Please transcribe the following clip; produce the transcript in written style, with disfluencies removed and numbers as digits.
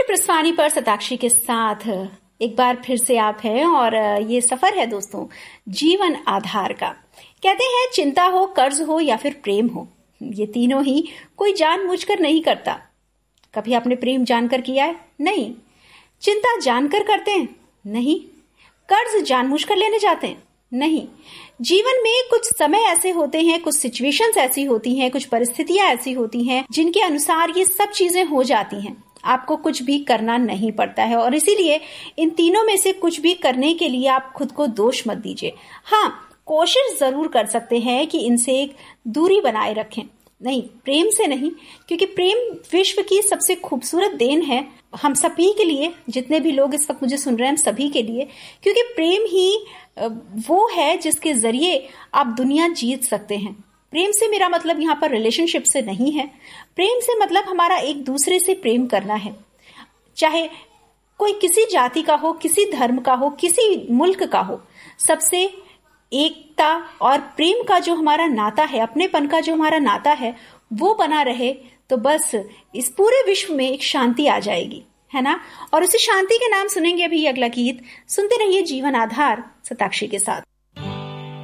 प्रस्थानी पर शताक्षी के साथ एक बार फिर से आप हैं और ये सफर है दोस्तों जीवन आधार का। कहते हैं चिंता हो, कर्ज हो या फिर प्रेम हो, ये तीनों ही कोई जानबूझकर नहीं करता। कभी आपने प्रेम जानकर किया है? नहीं। चिंता जानकर करते हैं? नहीं। कर्ज जानबूझकर लेने जाते हैं? नहीं। जीवन में कुछ समय ऐसे होते हैं, कुछ सिचुएशंस ऐसी होती हैं, कुछ परिस्थितियां ऐसी होती हैं जिनके अनुसार ये सब चीजें हो जाती हैं। आपको कुछ भी करना नहीं पड़ता है और इसीलिए इन तीनों में से कुछ भी करने के लिए आप खुद को दोष मत दीजिए। हाँ, कोशिश जरूर कर सकते हैं कि इनसे एक दूरी बनाए रखें। नहीं, प्रेम से नहीं, क्योंकि प्रेम विश्व की सबसे खूबसूरत देन है हम सभी के लिए। जितने भी लोग इस वक्त मुझे सुन रहे हैं, हम सभी के लिए, क्योंकि प्रेम ही वो है जिसके जरिए आप दुनिया जीत सकते हैं। प्रेम से मेरा मतलब यहाँ पर रिलेशनशिप से नहीं है। प्रेम से मतलब हमारा एक दूसरे से प्रेम करना है, चाहे कोई किसी जाति का हो, किसी धर्म का हो, किसी मुल्क का हो। सबसे एकता और प्रेम का जो हमारा नाता है, अपनेपन का जो हमारा नाता है, वो बना रहे तो बस इस पूरे विश्व में एक शांति आ जाएगी, है ना। और उसी शांति के नाम सुनेंगे अभी अगला गीत। सुनते रहिए जीवन आधार शताक्षी के साथ।